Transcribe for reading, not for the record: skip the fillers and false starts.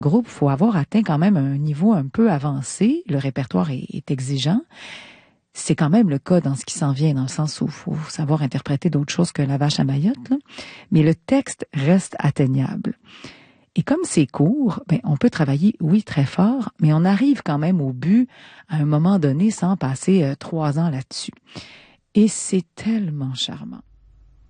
Groupe, faut avoir atteint quand même un niveau un peu avancé. Le répertoire est exigeant. C'est quand même le cas dans ce qui s'en vient, dans le sens où il faut savoir interpréter d'autres choses que la vache à Mayotte, là. Mais le texte reste atteignable. Et comme c'est court, on peut travailler, oui, très fort, mais on arrive quand même au but à un moment donné sans passer 3 ans là-dessus. Et c'est tellement charmant.